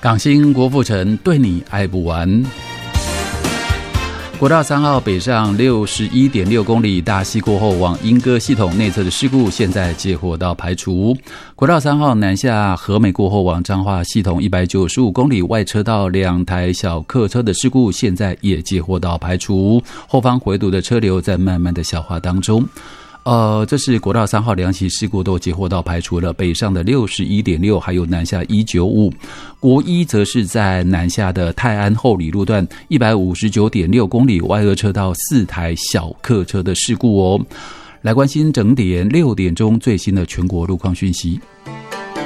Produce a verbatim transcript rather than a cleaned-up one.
港星郭富城对你爱不完。国道三号北上 六十一点六 公里大溪过后往莺歌系统内侧的事故现在接获到排除。国道三号南下和美过后往彰化系统一百九十五公里外车道两台小客车的事故现在也接获到排除，后方回堵的车流在慢慢的消化当中。呃，这是国道三号两起事故都接获到排除了，北上的 六十一点六 还有南下一九五，国一则是在南下的泰安后里路段 一百五十九点六 公里外侧车道四台小客车的事故哦。来关心整点六点钟最新的全国路况讯息。